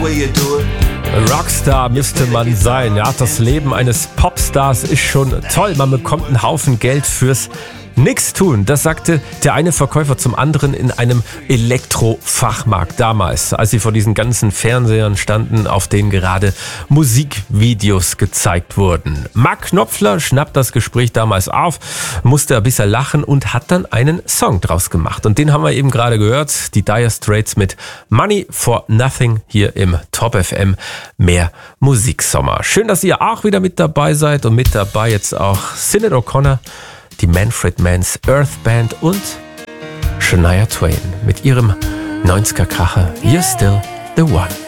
Rockstar müsste man sein. Ja, das Leben eines Popstars ist schon toll. Man bekommt einen Haufen Geld fürs Nix-Tun. Das sagte der eine Verkäufer zum anderen in einem Elektrofachmarkt damals, als sie vor diesen ganzen Fernsehern standen, auf denen gerade Musikvideos gezeigt wurden. Mark Knopfler schnappt das Gespräch damals auf, musste ein bisschen lachen und hat dann einen Song draus gemacht. Und den haben wir eben gerade gehört, die Dire Straits mit Money for Nothing hier im Top FM. Mehr Musiksommer. Schön, dass ihr auch wieder mit dabei seid und mit dabei jetzt auch Sinead O'Connor, die Manfred Mann's Earth Band und Shania Twain mit ihrem 90er-Kracher You're Still the One.